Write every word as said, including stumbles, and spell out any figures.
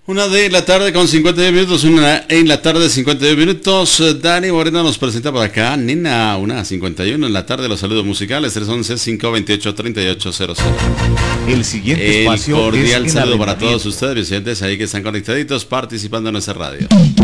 Una de la tarde con cincuenta y dos minutos, una en la tarde cincuenta y dos minutos. Dani Moreno nos presenta por acá, Nina, una cincuenta y uno en la tarde, los saludos musicales, tres once, cinco veintiocho, treinta y ocho cero cero. El siguiente El espacio cordial es saludo para todos ustedes, visitantes ahí que están conectaditos, participando en nuestra radio.